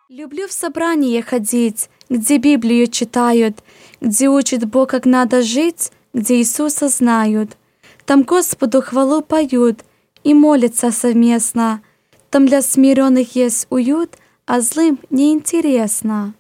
Люблю в собрание ходить, где Библию читают, где учит Бог, как надо жить, где Иисуса знают. Там Господу хвалу поют и молятся совместно. Там для смиренных есть уют, а злым неинтересно.